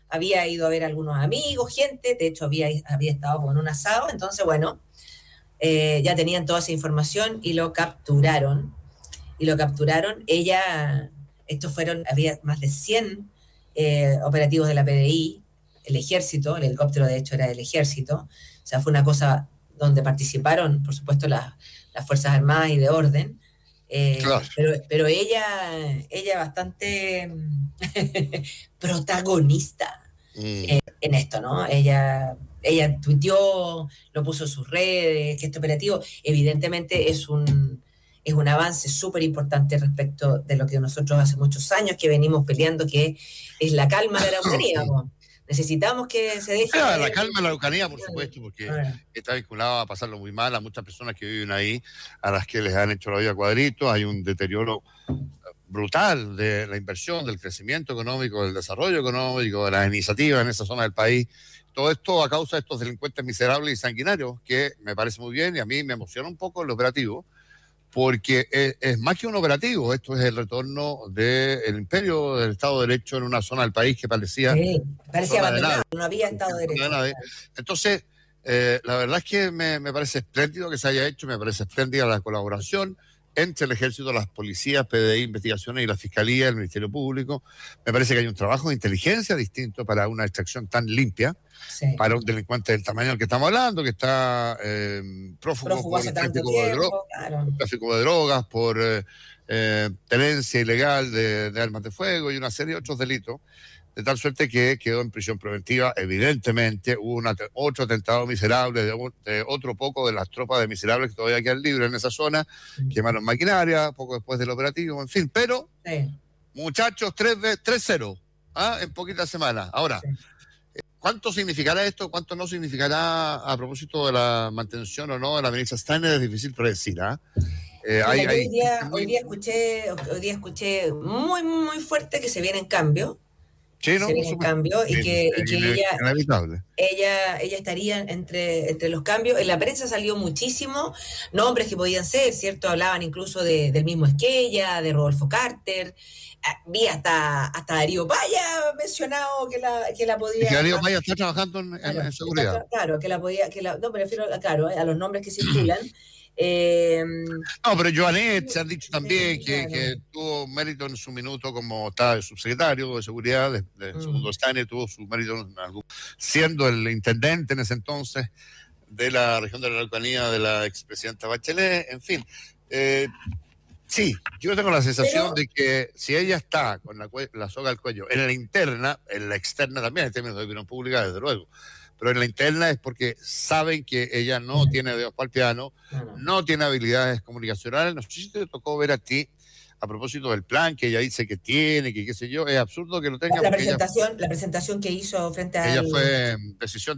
había ido a ver a algunos amigos, gente, de hecho había estado con un asado, entonces bueno, ya tenían toda esa información y lo capturaron. Había más de 100 operativos de la PDI, el ejército, el helicóptero de hecho era del ejército, o sea, fue una cosa donde participaron, por supuesto, las Fuerzas Armadas y de orden, Claro. pero ella bastante protagonista Mm. en esto, ¿no? Ella tuiteó, lo puso en sus redes, que este operativo evidentemente es un avance súper importante respecto de lo que nosotros hace muchos años que venimos peleando, que es la calma de la Araucanía. Po. Necesitamos que se deje La caer. calma en la Araucanía, por supuesto, porque está vinculado a pasarlo muy mal a muchas personas que viven ahí, a las que les han hecho la vida cuadritos. Hay un deterioro brutal de la inversión, del crecimiento económico, del desarrollo económico, de las iniciativas en esa zona del país. Todo esto a causa de estos delincuentes miserables y sanguinarios, que me parece muy bien y a mí me emociona un poco el operativo, porque es más que un operativo, esto es el retorno del imperio del Estado de Derecho en una zona del país que parecía zona de abandonado, nadie. no había Estado de Derecho. Entonces, la verdad es que me parece espléndido que se haya hecho, me parece espléndida la colaboración entre el Ejército, las policías, PDI, Investigaciones y la Fiscalía, el Ministerio Público. Me parece que hay un trabajo de inteligencia distinto para una extracción tan limpia, para un delincuente del tamaño del que estamos hablando, que está prófugo por hace tanto tiempo, claro. tráfico de drogas, por tenencia ilegal de armas de fuego y una serie de otros delitos, de tal suerte que quedó en prisión preventiva. Evidentemente hubo otro atentado miserable de otro poco de las tropas de miserables que todavía quedan libres en esa zona, quemaron maquinaria poco después del operativo, en fin, pero muchachos, 3-0 en poquitas semanas. Ahora, ¿cuánto significará esto? ¿Cuánto no significará a propósito de la mantención o no de la ministra Steiner? Es difícil predecir. Hoy día escuché muy, muy fuerte que se vienen cambios. Sí, ¿no? Se vienen cambios y que inevitable. Ella estaría entre los cambios. En la prensa salió muchísimo nombres que podían ser, ¿cierto? Hablaban incluso del mismo Esquella, de Rodolfo Carter. Vi hasta Darío Paya mencionado que la podía. Es que Darío Paya está trabajando en seguridad. Claro, que la podía. No, me refiero a los nombres que circulan. No, pero Joanet se han dicho también que tuvo mérito en su minuto como subsecretario de seguridad de segundo Steiner, tuvo su mérito siendo el intendente en ese entonces de la región de la Araucanía de la expresidenta Bachelet, en fin. Sí, yo tengo la sensación de que si ella está con la soga al cuello en la externa también, en términos de opinión pública, desde luego, pero en la interna es porque saben que ella no tiene dedos para el piano, no tiene habilidades comunicacionales. No sé si te tocó ver a ti, a propósito del plan que ella dice que tiene, que qué sé yo, es absurdo que lo tenga. La presentación que hizo frente a ella fue decisión